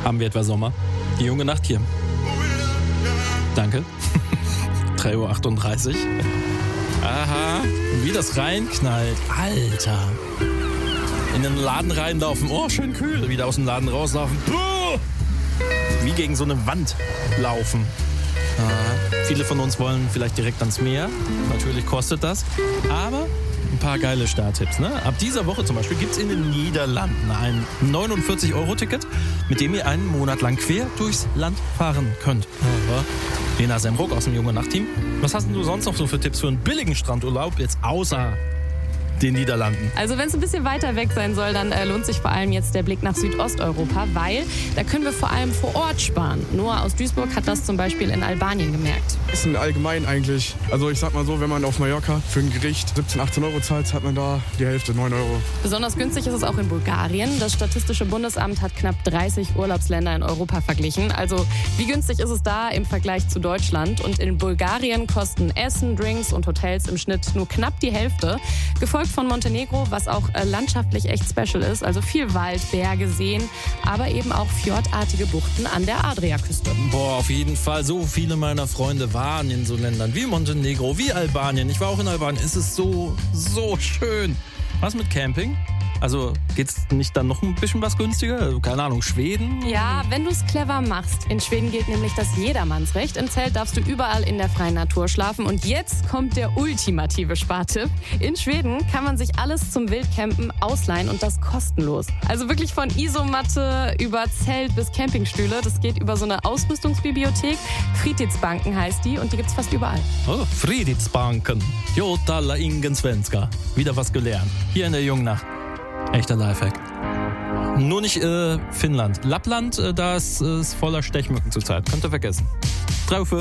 Haben wir etwa Sommer? Die junge Nacht hier. Danke. 3:38 Uhr. Aha, wie das reinknallt. Alter. In den Laden reinlaufen. Oh, schön kühl. Wieder aus dem Laden rauslaufen. Puh. Wie gegen so eine Wand laufen. Viele von uns wollen vielleicht direkt ans Meer. Natürlich kostet das. Aber ein paar geile Starttipps. Ne? Ab dieser Woche zum Beispiel gibt es in den Niederlanden ein 49-Euro-Ticket, mit dem ihr einen Monat lang quer durchs Land fahren könnt. Lena Sembruck aus dem Junge Nacht-Team. Was hast denn du sonst noch so für Tipps für einen billigen Strandurlaub jetzt außer den Niederlanden? Also wenn es ein bisschen weiter weg sein soll, dann lohnt sich vor allem jetzt der Blick nach Südosteuropa, weil da können wir vor allem vor Ort sparen. Noah aus Duisburg hat das zum Beispiel in Albanien gemerkt. Essen allgemein eigentlich. Also ich sag mal so, wenn man auf Mallorca für ein Gericht 17, 18 Euro zahlt, hat man da die Hälfte, 9 Euro. Besonders günstig ist es auch in Bulgarien. Das Statistische Bundesamt hat knapp 30 Urlaubsländer in Europa verglichen. Also wie günstig ist es da im Vergleich zu Deutschland? Und in Bulgarien kosten Essen, Drinks und Hotels im Schnitt nur knapp die Hälfte. Gefolgt von Montenegro, was auch landschaftlich echt special ist. Also viel Wald, Berge, Seen, aber eben auch fjordartige Buchten an der Adriaküste. Boah, auf jeden Fall. So viele meiner Freunde waren in so Ländern wie Montenegro, wie Albanien. Ich war auch in Albanien. Es ist so schön. Was mit Camping? Also geht's nicht dann noch ein bisschen was günstiger? Keine Ahnung, Schweden? Ja, wenn du es clever machst. In Schweden gilt nämlich das Jedermannsrecht. Im Zelt darfst du überall in der freien Natur schlafen. Und jetzt kommt der ultimative Spartipp. In Schweden kann man sich alles zum Wildcampen ausleihen und das kostenlos. Also wirklich von Isomatte über Zelt bis Campingstühle. Das geht über so eine Ausrüstungsbibliothek. Fritidsbanken heißt die und die gibt's fast überall. Oh, Fritidsbanken. Jotala ingen svenska. Wieder was gelernt. Hier in der Jungen Nacht. Echter Lifehack. Nur nicht Finnland. Lappland, da ist voller Stechmücken zurzeit. Könnt ihr vergessen. 3:40 Uhr.